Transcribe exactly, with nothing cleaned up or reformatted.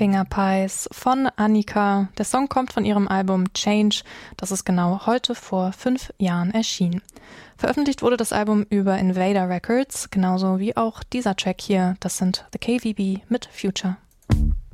Finger Pies von Annika. Der Song kommt von ihrem Album Change. Das ist genau heute vor fünf Jahren erschienen. Veröffentlicht wurde das Album über Invader Records, genauso wie auch dieser Track hier. Das sind The K V B mit Future.